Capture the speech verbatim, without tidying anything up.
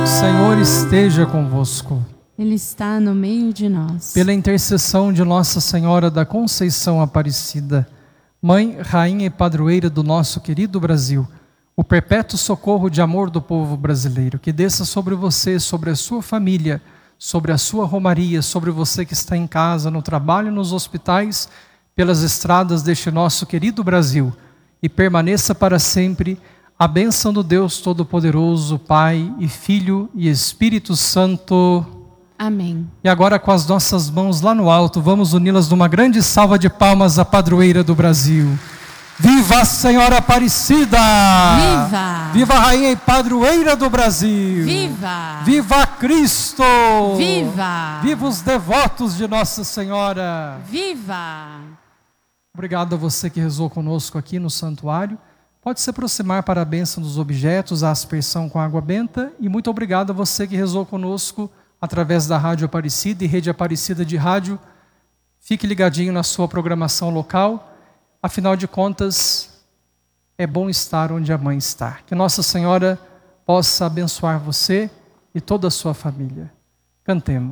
O Senhor esteja convosco. Ele está no meio de nós. Pela intercessão de Nossa Senhora da Conceição Aparecida, Mãe, Rainha e Padroeira do nosso querido Brasil, o perpétuo socorro de amor do povo brasileiro, que desça sobre você, sobre a sua família, sobre a sua romaria, sobre você que está em casa, no trabalho, nos hospitais, pelas estradas deste nosso querido Brasil, e permaneça para sempre a bênção do Deus Todo-Poderoso, Pai e Filho e Espírito Santo. Amém. E agora, com as nossas mãos lá no alto, vamos uni-las numa grande salva de palmas à padroeira do Brasil. Viva a Senhora Aparecida! Viva! Viva a Rainha e Padroeira do Brasil! Viva! Viva Cristo! Viva! Viva os devotos de Nossa Senhora! Viva! Obrigado a você que rezou conosco aqui no santuário. Pode se aproximar para a bênção dos objetos, a aspersão com água benta. E muito obrigado a você que rezou conosco através da Rádio Aparecida e Rede Aparecida de Rádio. Fique ligadinho na sua programação local. Afinal de contas, é bom estar onde a mãe está. Que Nossa Senhora possa abençoar você e toda a sua família. Cantemos.